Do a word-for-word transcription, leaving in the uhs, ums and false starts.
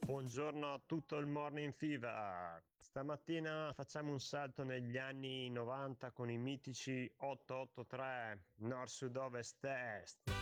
Buongiorno a tutto il Morning Fever. Stamattina facciamo un salto negli anni novanta con i mitici otto otto tre Nord Sud Ovest Est.